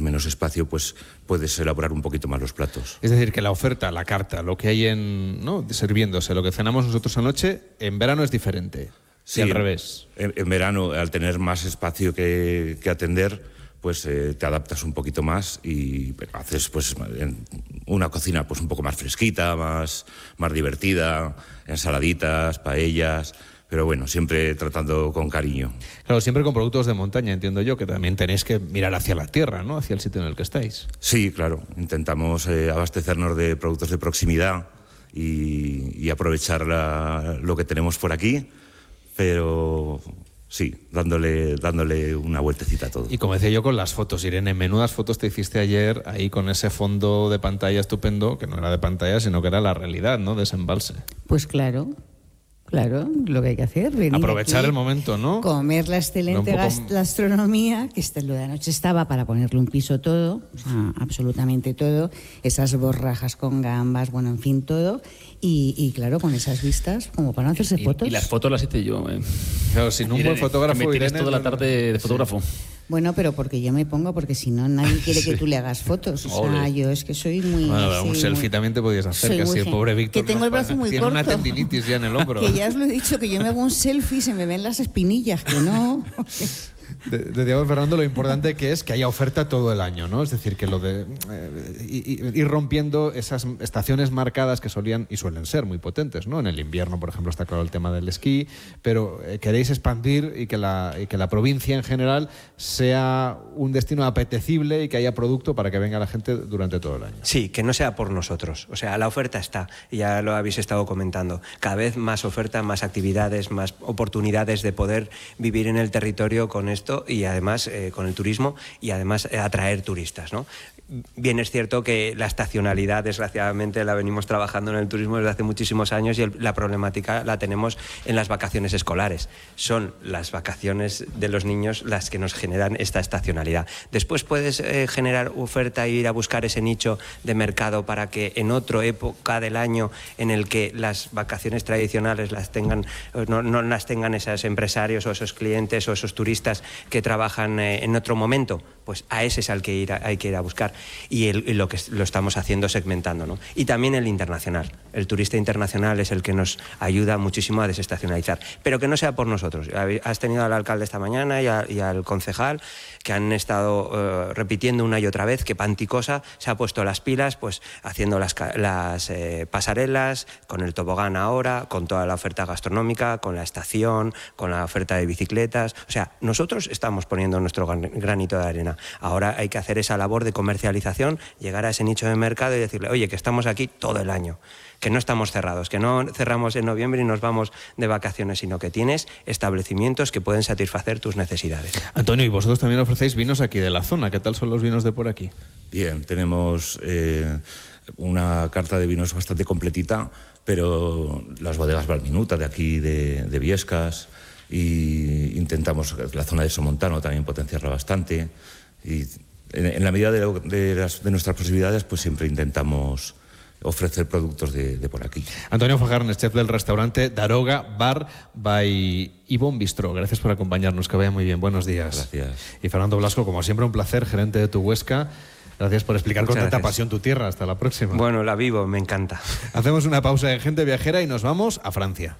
menos espacio, pues puedes elaborar un poquito más los platos. Es decir, que la oferta, la carta, lo que hay ¿no? sirviéndose, lo que cenamos nosotros anoche, en verano es diferente. Sí, y al revés. En verano, al tener más espacio que atender, pues te adaptas un poquito más y haces pues una cocina pues un poco más fresquita, más divertida, ensaladitas, paellas, pero bueno, siempre tratando con cariño. Claro, siempre con productos de montaña, entiendo yo, que también tenéis que mirar hacia la tierra, ¿no? Hacia el sitio en el que estáis. Sí, claro, intentamos abastecernos de productos de proximidad y aprovechar lo que tenemos por aquí, pero sí, dándole una vueltecita a todo. Y como decía yo con las fotos, Irene, menudas fotos te hiciste ayer ahí con ese fondo de pantalla estupendo, que no era de pantalla, sino que era la realidad, ¿no? De ese embalse. Pues claro, lo que hay que hacer. Aprovechar el momento, ¿no? Comer la excelente gastronomía, que lo de anoche estaba para ponerle un piso todo, o sea, absolutamente todo, esas borrajas con gambas, bueno, en fin, todo. Y claro, con esas vistas, como para no hacerse fotos. Y las fotos las hice yo. Claro, sin un buen fotógrafo, me tienes Irene, toda la tarde de fotógrafo. Bueno, pero porque yo me pongo, porque si no, nadie quiere que tú le hagas fotos. O sea, yo es que soy muy... Bueno, un selfie también te podías hacer, casi el pobre Víctor. Que tengo el brazo muy tiene corto. Tiene una tendinitis ya en el hombro. Que ya os lo he dicho, que yo me hago un selfie y se me ven las espinillas, que no... Decíamos, Fernando, lo importante que es que haya oferta todo el año, ¿no? Es decir, que lo de ir rompiendo esas estaciones marcadas que solían y suelen ser muy potentes, ¿no? En el invierno, por ejemplo, está claro el tema del esquí, pero queréis expandir y que la provincia en general sea un destino apetecible y que haya producto para que venga la gente durante todo el año. Sí, que no sea por nosotros. O sea, la oferta está, y ya lo habéis estado comentando. Cada vez más oferta, más actividades, más oportunidades de poder vivir en el territorio con esto y además con el turismo y además atraer turistas, ¿no? Bien es cierto que la estacionalidad, desgraciadamente, la venimos trabajando en el turismo desde hace muchísimos años y la problemática la tenemos en las vacaciones escolares. Son las vacaciones de los niños las que nos generan esta estacionalidad. Después puedes generar oferta e ir a buscar ese nicho de mercado para que en otra época del año en el que las vacaciones tradicionales no las tengan esos empresarios o esos clientes o esos turistas que trabajan en otro momento, pues a ese es al que hay que ir a buscar. Y lo que lo estamos haciendo segmentando, ¿no? Y también el internacional. El turista internacional es el que nos ayuda muchísimo a desestacionalizar. Pero que no sea por nosotros. Has tenido al alcalde esta mañana y al concejal que han estado repitiendo una y otra vez que Panticosa se ha puesto las pilas, pues haciendo las pasarelas, con el tobogán ahora, con toda la oferta gastronómica, con la estación, con la oferta de bicicletas. O sea, nosotros estamos poniendo nuestro granito de arena. Ahora hay que hacer esa labor de comercialización, llegar a ese nicho de mercado y decirle, oye, que estamos aquí todo el año, que no estamos cerrados, que no cerramos en noviembre y nos vamos de vacaciones, sino que tienes establecimientos que pueden satisfacer tus necesidades. Antonio, y vosotros también ofrecéis vinos aquí de la zona. ¿Qué tal son los vinos de por aquí? Bien, tenemos una carta de vinos bastante completita, pero las bodegas Valminuta de aquí, de Viescas, y intentamos la zona de Somontano también potenciarla bastante, y en la medida de nuestras posibilidades pues siempre intentamos ofrecer productos de por aquí. Antonio Fajarnes, chef del restaurante Daroga Bar by Ibon Bistro. Gracias por acompañarnos, que vaya muy bien. Buenos días. Gracias. Y Fernando Blasco, como siempre, un placer, gerente de Tu Huesca. Gracias por explicar con tanta pasión tu tierra. Hasta la próxima. Bueno, la vivo, me encanta. Hacemos una pausa en Gente Viajera y nos vamos a Francia.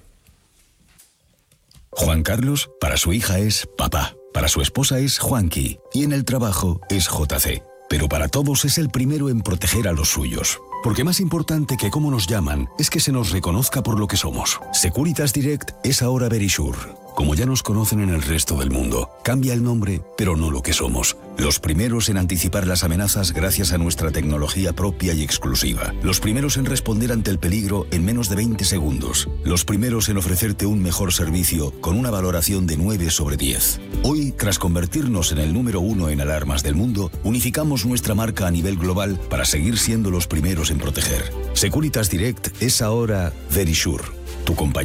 Juan Carlos, para su hija es papá, para su esposa es Juanqui y en el trabajo es JC. Pero para todos es el primero en proteger a los suyos. Porque más importante que cómo nos llaman es que se nos reconozca por lo que somos. Securitas Direct es ahora Verisure. Como ya nos conocen en el resto del mundo, cambia el nombre, pero no lo que somos. Los primeros en anticipar las amenazas gracias a nuestra tecnología propia y exclusiva. Los primeros en responder ante el peligro en menos de 20 segundos. Los primeros en ofrecerte un mejor servicio con una valoración de 9 sobre 10. Hoy, tras convertirnos en el número 1 en alarmas del mundo, unificamos nuestra marca a nivel global para seguir siendo los primeros en proteger. Securitas Direct es ahora Verisure, tu compañía.